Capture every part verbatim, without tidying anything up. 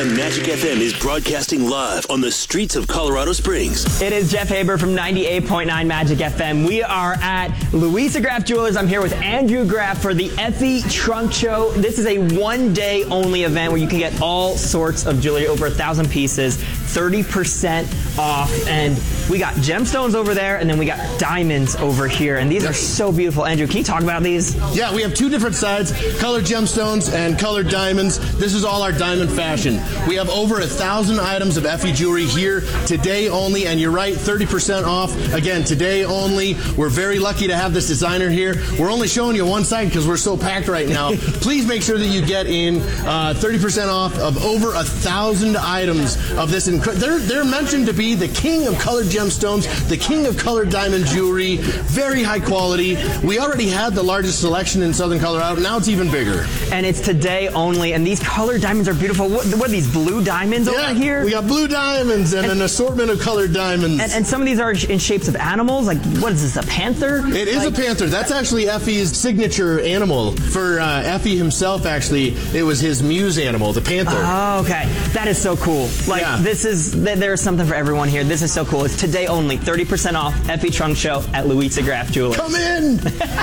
nine Magic F M is broadcasting live on the streets of Colorado Springs. It is Jeff Haber from ninety-eight point nine Magic F M. We are at Louisa Graff Jewelers. I'm here with Andrew Graff for the Effie Trunk Show. This is a one-day only event where you can get all sorts of jewelry, over a thousand pieces, thirty percent off. And we got gemstones over there, and then we got diamonds over here. And these are so beautiful. Andrew, can you talk about these? Yeah, we have two different sides, colored gemstones and colored diamonds. This is all our diamond fashion. We have over a thousand items of Effie jewelry here today only, and you're right, thirty percent off. Again, today only. We're very lucky to have this designer here. We're only showing you one side because we're so packed right now. Please make sure that you get in uh, thirty percent off of over a thousand items of this. Inc- they're, they're mentioned to be the king of colored gemstones, the king of colored diamond jewelry, very high quality. We already had the largest selection in Southern Colorado. Now it's even bigger. And it's today only, and these colored diamonds are beautiful. What, what are these, blue diamonds yeah, over here? We got blue diamonds and, and an assortment of colored diamonds. And, and some of these are in shapes of animals. Like, what is this, a panther? It is like, a panther. That's actually Effie's signature animal. For uh, Effie himself, actually, it was his muse animal, the panther. Oh, okay. That is so cool. Like, yeah. this is, th- there's something for everyone here. This is so cool. It's today only, thirty percent off Effie Trunk Show at Louisa Graff Jewelers. Come in!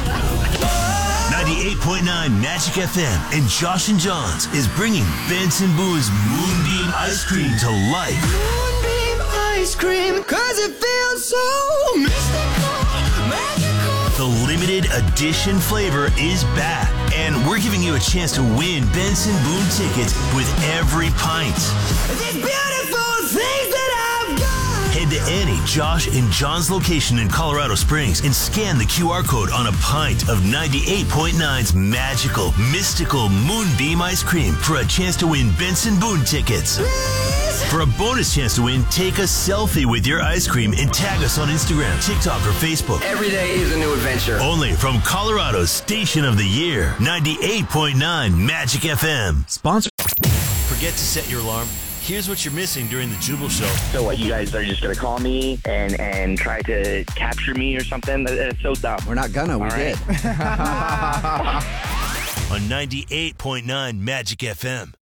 ninety-eight point nine Magic F M and Josh and Johns is bringing Benson Boone's Moonbeam Ice Cream to life. Moonbeam Ice Cream, cause it feels so mystical, magical. The limited edition flavor is back, and we're giving you a chance to win Benson Boone tickets with every pint. These beautiful things that I've got. Head to any Josh and John's location in Colorado Springs and scan the Q R code on a pint of ninety-eight point nine's magical, mystical Moonbeam Ice Cream for a chance to win Benson Boone tickets. For a bonus chance to win, take a selfie with your ice cream and tag us on Instagram, TikTok, or Facebook. Every day is a new adventure. Only from Colorado's Station of the Year, ninety-eight point nine Magic F M. Sponsor. Forget to set your alarm? Here's what you're missing during the Jubal Show. So what, you guys are just going to call me and, and try to capture me or something? That, that's so dumb. We're not gonna, we All did. right. On ninety-eight point nine Magic F M.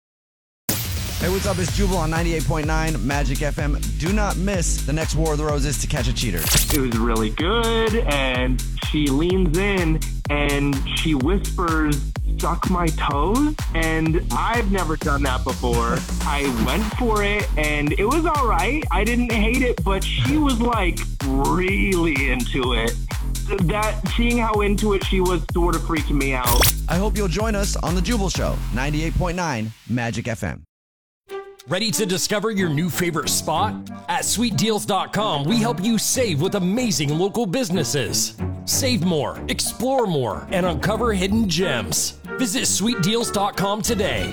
Hey, what's up? It's Jubal on ninety-eight point nine Magic F M. Do not miss the next War of the Roses to catch a cheater. It was really good, and she leans in and she whispers, "Suck my toes," and I've never done that before. I went for it, and it was all right. I didn't hate it, but she was like really into it. That seeing how into it she was sort of freaking me out. I hope you'll join us on the Jubal Show, ninety-eight point nine Magic F M. Ready to discover your new favorite spot? At sweet deals dot com, we help you save with amazing local businesses. Save more, explore more, and uncover hidden gems. Visit sweet deals dot com today.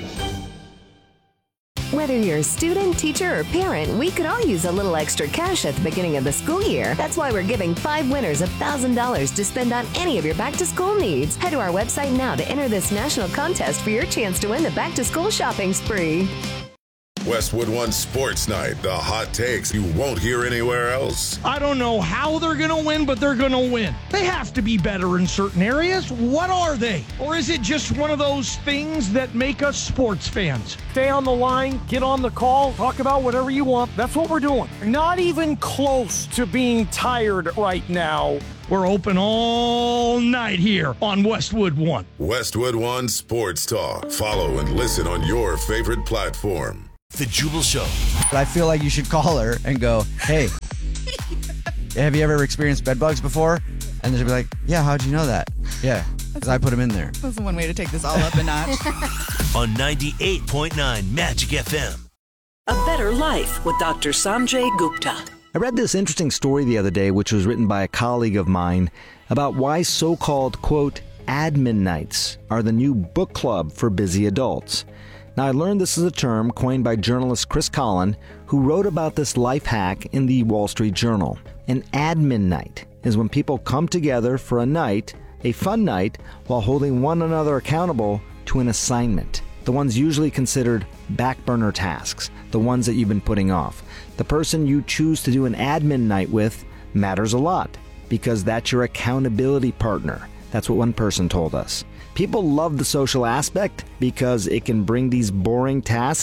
Whether you're a student, teacher, or parent, we could all use a little extra cash at the beginning of the school year. That's why we're giving five winners one thousand dollars to spend on any of your back-to-school needs. Head to our website now to enter this national contest for your chance to win the back-to-school shopping spree. Westwood One Sports Night, the hot takes you won't hear anywhere else. I don't know how they're going to win, but they're going to win. They have to be better in certain areas. What are they? Or is it just one of those things that make us sports fans? Stay on the line, get on the call, talk about whatever you want. That's what we're doing. Not even close to being tired right now. We're open all night here on Westwood One. Westwood One Sports Talk. Follow and listen on your favorite platform. The Jubal Show. But I feel like you should call her and go, hey, have you ever experienced bed bugs before? And she'll be like, yeah, how'd you know that? Yeah, because I put them in there. That's one way to take this all up a notch. On ninety-eight point nine Magic F M. A Better Life with Doctor Sanjay Gupta. I read this interesting story the other day, which was written by a colleague of mine, about why so-called, quote, admin nights are the new book club for busy adults. Now, I learned this is a term coined by journalist Chris Collin, who wrote about this life hack in the Wall Street Journal. An admin night is when people come together for a night, a fun night, while holding one another accountable to an assignment. The ones usually considered back burner tasks, the ones that you've been putting off. The person you choose to do an admin night with matters a lot, because that's your accountability partner. That's what one person told us. People love the social aspect because it can bring these boring tasks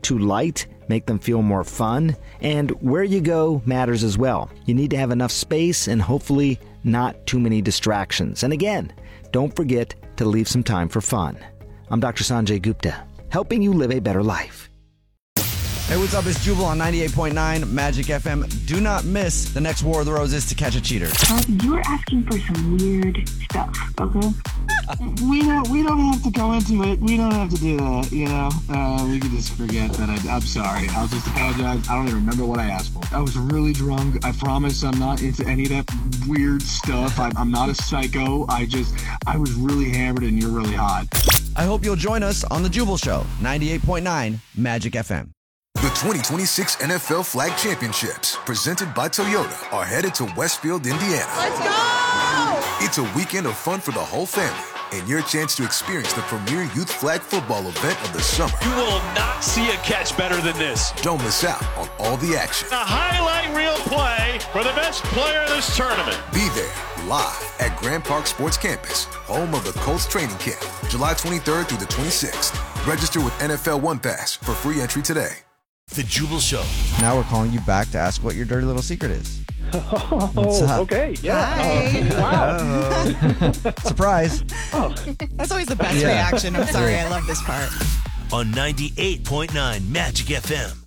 too light, make them feel more fun, and where you go matters as well. You need to have enough space and hopefully not too many distractions. And again, don't forget to leave some time for fun. I'm Doctor Sanjay Gupta, helping you live a better life. Hey, what's up? It's Jubal on ninety-eight point nine Magic F M. Do not miss the next War of the Roses to catch a cheater. Um, you were asking for some weird stuff, okay? We don't. We don't have to go into it. We don't have to do that. You know, uh, we can just forget that. I, I'm sorry. I'll just apologize. I don't even remember what I asked for. I was really drunk. I promise. I'm not into any of that weird stuff. I'm, I'm not a psycho. I just. I was really hammered, and you're really hot. I hope you'll join us on the Jubal Show, ninety-eight point nine Magic F M. The twenty twenty-six N F L Flag Championships, presented by Toyota, are headed to Westfield, Indiana. Let's go! It's a weekend of fun for the whole family and your chance to experience the premier youth flag football event of the summer. You will not see a catch better than this. Don't miss out on all the action. A highlight reel play for the best player in this tournament. Be there live at Grand Park Sports Campus, home of the Colts training camp, July twenty-third through the twenty-sixth. Register with N F L One Pass for free entry today. The Jubal Show. Now we're calling you back to ask what your dirty little secret is. Oh, okay. Yeah. Uh, wow. Surprise. Oh. That's always the best Yeah. reaction. I'm sorry. I love this part. On ninety-eight point nine Magic F M.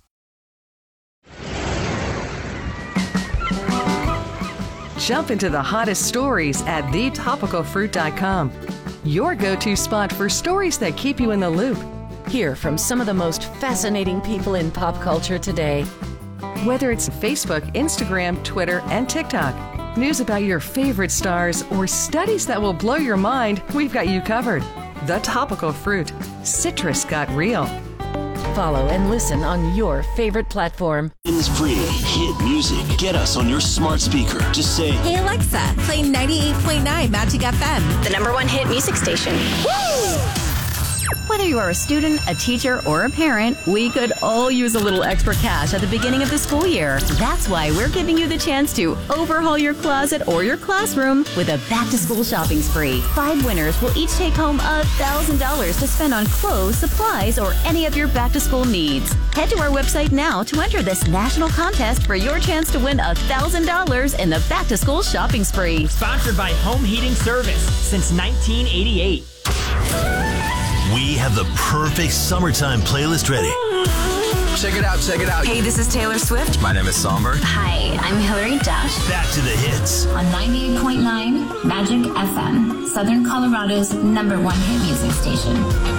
Jump into the hottest stories at the topical fruit dot com. Your go-to spot for stories that keep you in the loop. Hear from some of the most fascinating people in pop culture today. Whether it's Facebook, Instagram, Twitter, and TikTok, news about your favorite stars, or studies that will blow your mind, we've got you covered. The Topical Fruit. Citrus got real. Follow and listen on your favorite platform. Free hit music. Get us on your smart speaker. Just say, Hey Alexa, play ninety-eight point nine Magic F M. The number one hit music station. Woo! Whether you are a student, a teacher, or a parent, we could all use a little extra cash at the beginning of the school year. That's why we're giving you the chance to overhaul your closet or your classroom with a back-to-school shopping spree. Five winners will each take home one thousand dollars to spend on clothes, supplies, or any of your back-to-school needs. Head to our website now to enter this national contest for your chance to win one thousand dollars in the back-to-school shopping spree. Sponsored by Home Heating Service since nineteen eighty-eight. we have the perfect summertime playlist ready. Check it out, check it out. Hey, this is Taylor Swift. My name is Somber. Hi, I'm Hillary Duff. Back to the hits. On ninety-eight point nine Magic F M, Southern Colorado's number one hit music station.